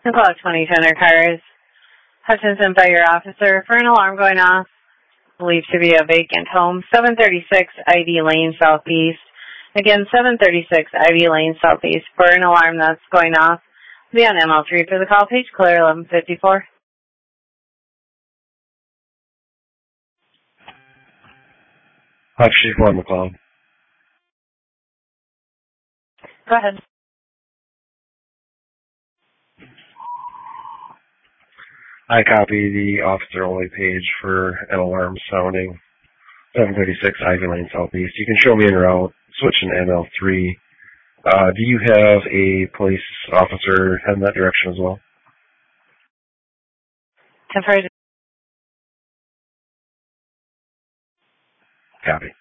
About 20 Tenor cars. Hutchinson Fire Officer for an alarm going off. Believed to be a vacant home. 736 Ivy Lane Southeast. Again, 736 Ivy Lane Southeast for an alarm that's going off. Be on ML3 for the call. Page clear, 1154. Chief 1 McLeod. Go ahead. I copy the officer-only page for an alarm sounding 736 Ivy Lane Southeast. You can show me en route, switching to ML3. Do you have a police officer heading that direction as well? Temporary. Copy.